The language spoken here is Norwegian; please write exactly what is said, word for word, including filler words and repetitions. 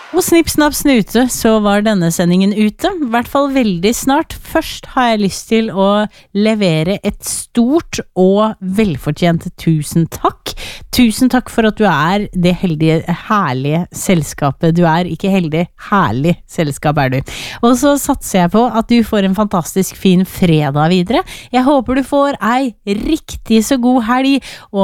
Og snipp, snapp, snute, så var denne sendingen ute, I hvert fall veldig snart. Først har jeg lyst til å levere et stort og velfortjent tusen takk. Tusen takk for at du er det heldige, herlige selskapet. Du er ikke heldig, herlig selskap er du. Og så satser jeg på at du får en fantastisk fin fredag videre. Jeg håper du får ei riktig så god helg, og